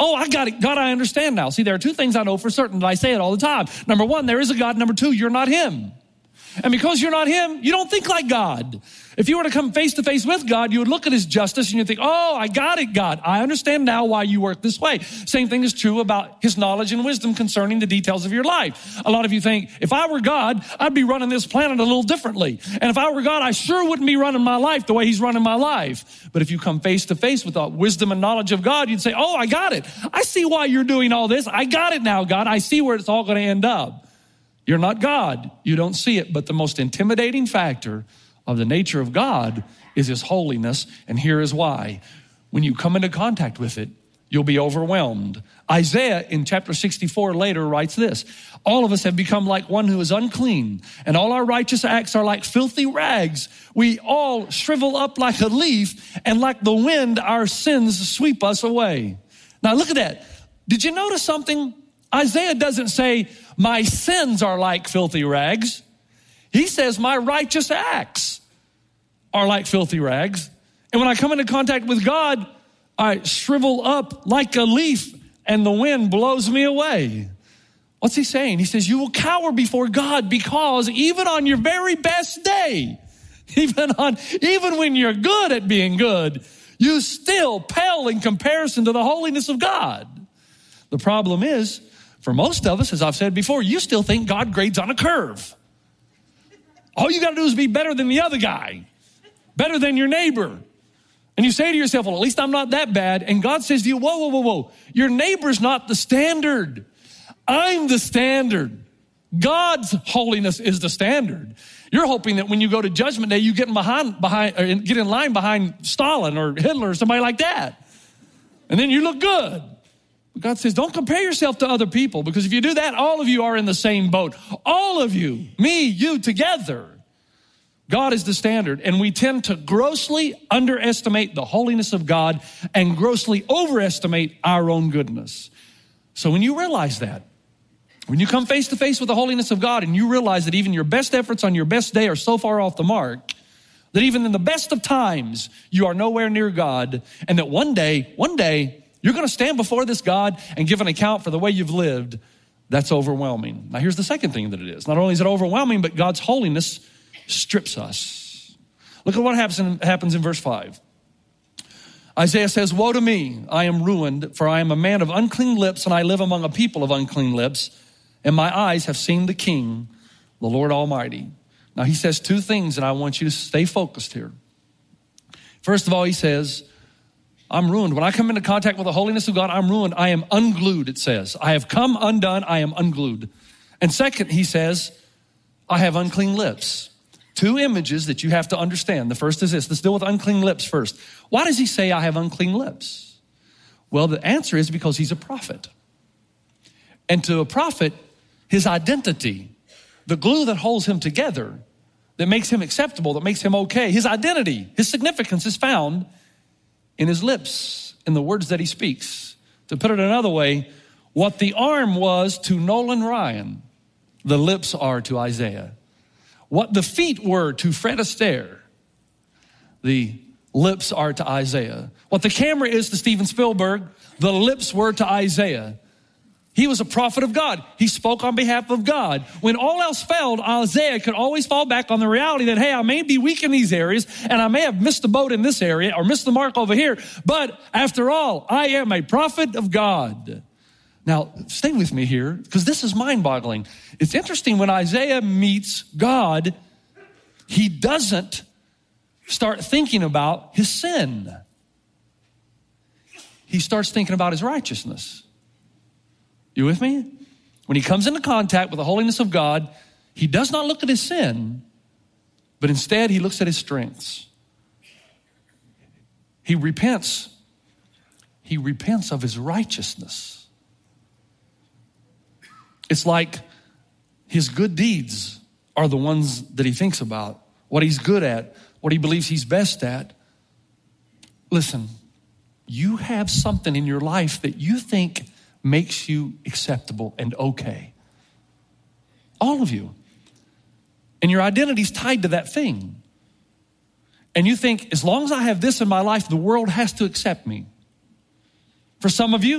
Oh, I got it. God, I understand now. See, there are two things I know for certain, and I say it all the time. Number one, there is a God. Number two, you're not him. And because you're not him, you don't think like God. If you were to come face to face with God, you would look at his justice and you'd think, oh, I got it, God. I understand now why you work this way. Same thing is true about his knowledge and wisdom concerning the details of your life. A lot of you think, if I were God, I'd be running this planet a little differently. And if I were God, I sure wouldn't be running my life the way he's running my life. But if you come face to face with the wisdom and knowledge of God, you'd say, oh, I got it. I see why you're doing all this. I got it now, God. I see where it's all going to end up. You're not God. You don't see it. But the most intimidating factor of the nature of God is his holiness. And here is why. When you come into contact with it, you'll be overwhelmed. Isaiah in chapter 64 later writes this: all of us have become like one who is unclean, and all our righteous acts are like filthy rags. We all shrivel up like a leaf, and like the wind, our sins sweep us away. Now look at that. Did you notice something? Isaiah doesn't say, my sins are like filthy rags. He says, my righteous acts are like filthy rags. And when I come into contact with God, I shrivel up like a leaf and the wind blows me away. What's he saying? He says, you will cower before God because even on your very best day, even when you're good at being good, you still pale in comparison to the holiness of God. The problem is, for most of us, as I've said before, you still think God grades on a curve. All you got to do is be better than the other guy, better than your neighbor. And you say to yourself, well, at least I'm not that bad. And God says to you, whoa, whoa, whoa, whoa. Your neighbor's not the standard. I'm the standard. God's holiness is the standard. You're hoping that when you go to Judgment Day, you get in line behind Stalin or Hitler or somebody like that. And then you look good. God says, don't compare yourself to other people, because if you do that, all of you are in the same boat. All of you, me, you, together. God is the standard, and we tend to grossly underestimate the holiness of God and grossly overestimate our own goodness. So when you realize that, when you come face to face with the holiness of God and you realize that even your best efforts on your best day are so far off the mark, that even in the best of times, you are nowhere near God, and that one day, you're going to stand before this God and give an account for the way you've lived. That's overwhelming. Now, here's the second thing that it is. Not only is it overwhelming, but God's holiness strips us. Look at what happens in verse 5. Isaiah says, woe to me, I am ruined, for I am a man of unclean lips, and I live among a people of unclean lips, and my eyes have seen the King, the Lord Almighty. Now, he says two things, and I want you to stay focused here. First of all, he says, I'm ruined. When I come into contact with the holiness of God, I'm ruined. I am unglued, it says. I have come undone. I am unglued. And second, he says, I have unclean lips. Two images that you have to understand. The first is this. Let's deal with unclean lips first. Why does he say I have unclean lips? Well, the answer is because he's a prophet. And to a prophet, his identity, the glue that holds him together, that makes him acceptable, that makes him okay, his identity, his significance is found in his lips, in the words that he speaks. To put it another way, what the arm was to Nolan Ryan, the lips are to Isaiah. What the feet were to Fred Astaire, the lips are to Isaiah. What the camera is to Steven Spielberg, the lips were to Isaiah. He was a prophet of God. He spoke on behalf of God. When all else failed, Isaiah could always fall back on the reality that, hey, I may be weak in these areas, and I may have missed the boat in this area or missed the mark over here, but after all, I am a prophet of God. Now, stay with me here, because this is mind-boggling. It's interesting, when Isaiah meets God, he doesn't start thinking about his sin. He starts thinking about his righteousness. You with me? When he comes into contact with the holiness of God, he does not look at his sin, but instead he looks at his strengths. He repents. He repents of his righteousness. It's like his good deeds are the ones that he thinks about, what he's good at, what he believes he's best at. Listen, you have something in your life that you think makes you acceptable and okay. All of you. And your identity's tied to that thing. And you think, as long as I have this in my life, the world has to accept me. For some of you,